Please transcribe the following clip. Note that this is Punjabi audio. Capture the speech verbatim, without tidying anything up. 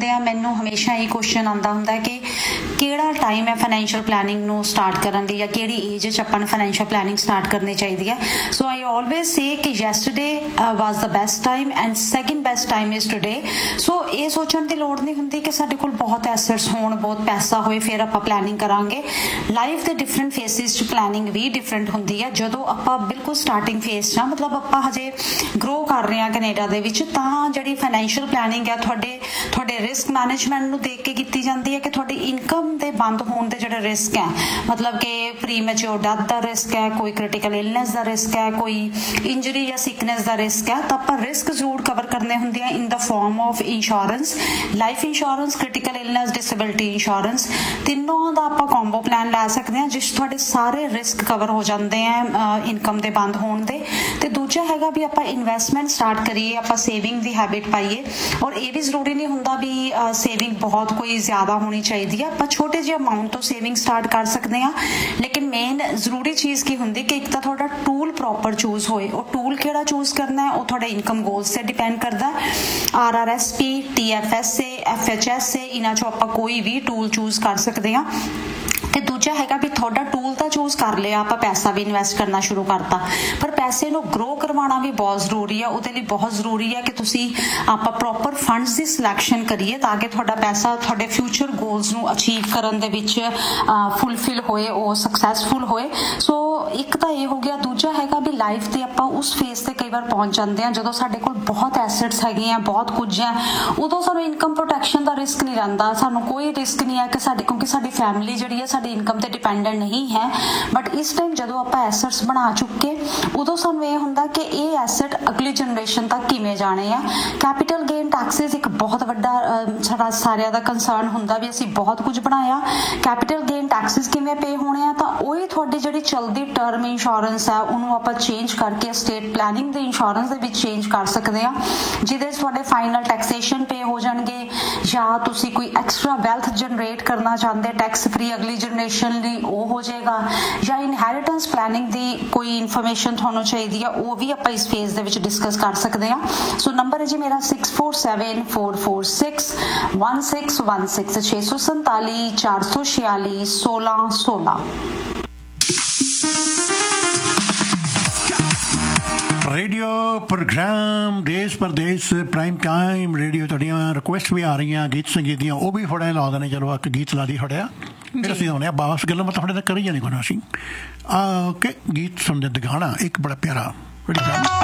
ਹੁੰਦੇ ਆ ਮੈਨੂੰ ਹਮੇਸ਼ਾ ਇਹ ਕੁਐਸਚਨ ਆਉਂਦਾ ਹੁੰਦਾ ਕਿ ਕਿਹੜਾ ਟਾਈਮ ਹੈ ਫਾਈਨੈਂਸ਼ੀਅਲ ਪਲੈਨਿੰਗ ਨੂੰ ਸਟਾਰਟ ਕਰਨ ਦੀ ਜਾਂ ਕਿਹੜੀ ਏਜ 'ਚ ਆਪਾਂ ਨੂੰ ਫਾਈਨੈਂਸ਼ੀਅਲ ਪਲੈਨਿੰਗ ਸਟਾਰਟ ਕਰਨੀ ਚਾਹੀਦੀ ਹੈ। ਸੋ ਆਈ ਆਲਵੇਜ਼ ਸੇ ਕਿ yesterday was the best time and second best time is today. ਸੋ ਇਹ ਸੋਚਣ ਦੀ ਲੋੜ ਨਹੀਂ ਹੁੰਦੀ ਕਿ ਸਾਡੇ ਕੋਲ ਬਹੁਤ ਐਸੈਟਸ ਹੋਣ, ਬਹੁਤ ਪੈਸਾ ਹੋਏ ਫਿਰ ਆਪਾਂ ਪਲੈਨਿੰਗ ਕਰਾਂਗੇ। ਲਾਈਫ ਦੇ ਡਿਫਰੈਂਟ ਫੇਸਿਸ 'ਚ ਪਲੈਨਿੰਗ ਵੀ ਡਿਫਰੈਂਟ ਹੁੰਦੀ ਹੈ। ਜਦੋਂ ਆਪਾਂ ਬਿਲਕੁਲ ਸਟਾਰਟਿੰਗ ਫੇਸ 'ਚ ਆ, ਮਤਲਬ ਆਪਾਂ ਹਜੇ ਗਰੋ ਕਰ ਰਹੇ ਹਾਂ ਕੈਨੇਡਾ ਦੇ ਵਿੱਚ, ਤਾਂ ਜਿਹੜੀ ਫਾਈਨੈਂਸ਼ੀਅਲ ਪਲੈਨਿੰਗ ਹੈ ਤੁਹਾਡੇ ਤੁਹਾਡੇ ਰਿਸਕ ਮੈਨੇਜਮੈਂਟ ਨੂੰ ਦੇਖ ਕੇ ਕੀਤੀ ਜਾਂਦੀ ਹੈ ਕਿ ਤੁਹਾਡੀ ਇਨਕਮ ਦੇ ਬੰਦ ਹੋਣ ਦੇ ਜਿਹੜੇ ਰਿਸਕ ਹੈ, ਮਤਲਬ ਕਿ ਪ੍ਰੀਮੈਚੁਰ ਡੈਥ ਦਾ ਰਿਸਕ ਹੈ, ਕੋਈ ਕ੍ਰਿਟੀਕਲ ਇਲਨੈਸ ਦਾ ਰਿਸਕ ਹੈ, ਕੋਈ ਇੰਜਰੀ ਜਾਂ ਸਿਕਨੈਸ ਦਾ ਰਿਸਕ ਹੈ, ਤਾਂ ਆਪਾਂ ਰਿਸਕ ਜ਼ਰੂਰ ਕਵਰ ਕਰਨੇ ਹੁੰਦੇ ਆ ਇਨ ਦਾ farm of insurance, life insurance, critical illness, disability insurance. ਤਿੰਨੋਂ ਦਾ ਆਪਾਂ ਕੰਬੋ ਪਲਾਨ ਲੈ ਸਕਦੇ ਹਾਂ ਜਿਸ ਤੁਹਾਡੇ ਸਾਰੇ ਰਿਸਕ ਕਵਰ ਹੋ ਜਾਂਦੇ ਆ ਇਨਕਮ ਦੇ ਬੰਦ ਹੋਣ ਦੇ। ਤੇ ਦੂਜਾ ਹੈਗਾ ਵੀ ਆਪਾਂ ਇਨਵੈਸਟਮੈਂਟ ਸਟਾਰਟ ਕਰੀਏ, ਆਪਾਂ ਸੇਵਿੰਗ ਦੀ ਹੈਬਿਟ ਪਾਈਏ। ਔਰ ਇਹ ਵੀ ਜ਼ਰੂਰੀ ਨਹੀਂ ਹੁੰਦਾ ਵੀ ਸੇਵਿੰਗ ਬਹੁਤ ਕੋਈ ਜ਼ਿਆਦਾ ਹੋਣੀ ਚਾਹੀਦੀ ਹੈ, ਆਪਾਂ ਛੋਟੇ ਜਿਹੇ ਅਮਾਊਂਟ ਤੋਂ ਸੇਵਿੰਗ ਸਟਾਰਟ ਕਰ ਸਕਦੇ ਹਾਂ। ਲੇਕਿਨ ਮੇਨ ਜ਼ਰੂਰੀ ਚੀਜ਼ ਕੀ ਹੁੰਦੀ ਕਿ ਇੱਕ ਤਾਂ ਤੁਹਾਡਾ ਟੂਲ ਪ੍ਰੋਪਰ ਚੂਜ਼ ਹੋਏ। ਉਹ ਟੂਲ ਕਿਹੜਾ ਚੂਜ਼ ਕਰਨਾ ਹੈ ਉਹ ਤੁਹਾਡੇ ਇਨਕਮ ਗੋਲਸ ਤੇ ਡਿਪੈਂਡ ਕਰਦਾ। R R S P, T F S A, F H S A, ਇਹਨਾਂ ਚੋਂ ਆਪਾਂ ਕੋਈ ਵੀ ਟੂਲ ਚੂਜ਼ ਕਰ ਸਕਦੇ ਹਾਂ। ਤੇ ਦੂਜਾ ਹੈਗਾ ਵੀ ਤੁਹਾਡਾ ਟੂਲ ਤਾਂ ਚੂਜ਼ ਕਰ ਲਿਆ, ਆਪਾਂ ਪੈਸਾ ਵੀ ਇਨਵੈਸਟ ਕਰਨਾ ਸ਼ੁਰੂ ਕਰਤਾ, ਪਰ ਪੈਸੇ ਨੂੰ ਗਰੋ ਕਰਵਾਉਣਾ ਵੀ ਬਹੁਤ ਜ਼ਰੂਰੀ ਆ। ਉਹਦੇ ਲਈ ਬਹੁਤ ਜ਼ਰੂਰੀ ਹੈ ਕਿ ਤੁਸੀਂ ਆਪਾਂ ਪ੍ਰੋਪਰ ਫੰਡਸ ਦੀ ਸਿਲੈਕਸ਼ਨ ਕਰੀਏ ਤਾਂ ਕਿ ਤੁਹਾਡਾ ਪੈਸਾ ਤੁਹਾਡੇ ਫਿਊਚਰ ਗੋਲਸ ਨੂੰ ਅਚੀਵ ਕਰਨ ਦੇ ਵਿੱਚ ਫੁੱਲਫਿਲ ਹੋਏ, ਉਹ ਸਕਸੈਸਫੁਲ ਹੋਏ। ਸੋ ਇੱਕ ਤਾਂ ਇਹ ਹੋ ਗਿਆ। ਦੂਜਾ ਹੈਗਾ ਵੀ ਲਾਈਫ ਦੇ ਆਪਾਂ ਉਸ ਫੇਸ ਤੇ ਕਈ ਵਾਰ ਪਹੁੰਚ ਜਾਂਦੇ ਹਾਂ ਜਦੋਂ ਸਾਡੇ ਕੋਲ ਬਹੁਤ ਐਸੈਟਸ ਹੈਗੇ ਆ, ਬਹੁਤ ਕੁਝ ਹੈ, ਉਦੋਂ ਸਾਨੂੰ ਇਨਕਮ ਪ੍ਰੋਟੈਕਸ਼ਨ ਦਾ ਰਿਸਕ ਨਹੀਂ ਰਹਿੰਦਾ, ਸਾਨੂੰ ਕੋਈ ਰਿਸਕ ਨਹੀਂ ਹੈ ਕਿ ਸਾਡੀ, ਕਿਉਂਕਿ ਸਾਡੀ ਫੈਮਿਲੀ ਜਿਹੜੀ ਹੈ ਸਾਡੀ ਇਨਕਮ ਤੇ ਡਿਪੈਂਡੈਂਟ ਨਹੀਂ ਹੈ। ਬਟ ਇਸ ਟਾਈਮ ਜਦੋਂ ਆਪਾਂ ਐਸੈਟਸ ਬਣਾ ਚੁੱਕੇ ਉਦੋਂ ਸਾਨੂੰ ਇਹ ਹੁੰਦਾ ਕਿ ਇਹ ਐਸੈਟ ਅਗਲੀ ਜਨਰੇਸ਼ਨ ਤੱਕ ਕਿਵੇਂ ਜਾਣੇ ਆ। ਕੈਪੀਟਲ ਗੇਨ ਟੈਕਸਿਸ ਇੱਕ ਬਹੁਤ ਵੱਡਾ ਸਾਡਾ ਸਾਰਿਆਂ ਦਾ ਕੰਸਰਨ ਹੁੰਦਾ ਵੀ ਅਸੀਂ ਬਹੁਤ ਕੁਝ ਬਣਾਇਆ, ਕੈਪੀਟਲ ਗੇਨ ਟੈਕਸਿਸ ਕਿਵੇਂ ਪੇ ਹੋਣੇ ਆ। ਤਾਂ ਉਹੀ ਤੁਹਾਡੀ ਜਿਹੜੀ ਚਲਦੀ ਟਰਮ ਇੰਸ਼ੋਰੈਂਸ ਹੈ ਉਹਨੂੰ ਆਪਾਂ ਚੇਂਜ ਕਰਕੇ ਸਟੇਟ ਪਲੈਨਿੰਗ ਦੇ ਇੰਸ਼ੋਰੈਂਸ ਦੇ ਵਿੱਚ ਚੇਂਜ ਕਰ ਸਕਦੇ ਹਾਂ, ਜਿਹਦੇ 'ਚ ਤੁਹਾਡੇ ਫਾਈਨਲ ਟੈਕਸੇਸ਼ਨ ਪੇ ਹੋ ਜਾਣਗੇ। ਜਾਂ ਤੁਸੀਂ ਕੋਈ ਐਕਸਟਰਾ ਵੈਲਥ ਜਨਰੇਟ ਕਰਨਾ ਚਾਹੁੰਦੇ ਟੈਕਸ ਫ੍ਰੀ ਅਗਲੀ ਜਨਰੇਸ਼ਨ ਲਈ, ਉਹ ਹੋ ਜਾਏਗਾ। ਜਾਂ ਇਨਹੈਰੀਟੈਂਸ ਪਲੈਨਿੰਗ ਦੀ ਕੋਈ ਇਨਫੋਰਮੇਸ਼ਨ ਤੁਹਾਨੂੰ ਚਾਹੀਦੀ ਆ, ਉਹ ਵੀ ਆਪਾਂ ਇਸ ਫੇਜ਼ ਦੇ ਵਿੱਚ ਡਿਸਕਸ ਕਰ ਸਕਦੇ ਹਾਂ। ਸੋ ਨੰਬਰ ਹੈ ਜੀ ਮੇਰਾ six four seven four four six one six one six, ਛੇ ਸੌ ਸੰਤਾਲੀ ਚਾਰ ਸੌ ਛਿਆਲੀ ਸੋਲਾਂ ਸੋਲਾਂ। रेडियो प्रोग्राम देश परदेश प्राइम टाइम रेडियो ਤੁਹਾਡੀਆਂ ਰਿਕੁਐਸਟ ਵੀ ਆ ਰਹੀਆਂ ਗੀਤ ਸੰਗੀਤ ਦੀਆਂ, ਉਹ ਵੀ ਫੜਿਆ ਲਾ ਦੇਣੇ। ਚਲੋ ਇੱਕ ਗੀਤ ਲਾ ਦੀ ਫੜਿਆ, ਫਿਰ ਅਸੀਂ ਆਉਂਦੇ ਹਾਂ ਬਾਸ ਗੱਲਾਂ ਮੈਂ ਤੁਹਾਡੇ ਨਾਲ ਕਰੀ ਜਾਣੀ ਕੋਲ ਅਸੀਂ ਆ ਕੇ ਗੀਤ ਸੁਣਦੇ। ਗਾਣਾ ਇੱਕ ਬੜਾ ਪਿਆਰਾ